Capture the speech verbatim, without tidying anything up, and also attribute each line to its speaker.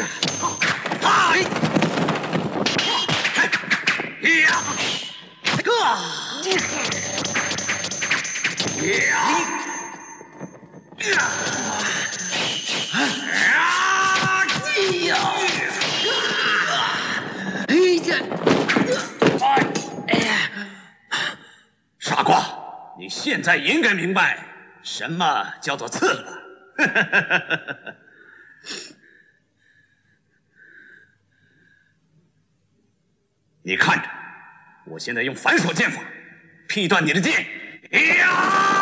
Speaker 1: 呀！啊！呀！个！呀！呀！哎呀！哎呀！哎呀！傻瓜，你现在应该明白什么叫做刺了。你看着，我现在用反手剑法劈断你的剑。呀！